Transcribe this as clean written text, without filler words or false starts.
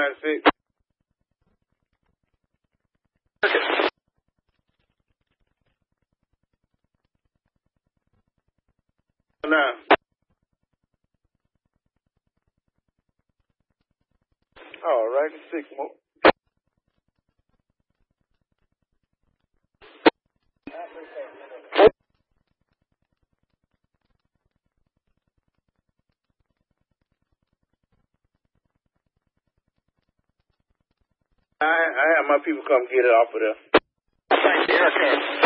496. Now. All right, 6 more. I have my people come get it off of there. Thank you. Okay.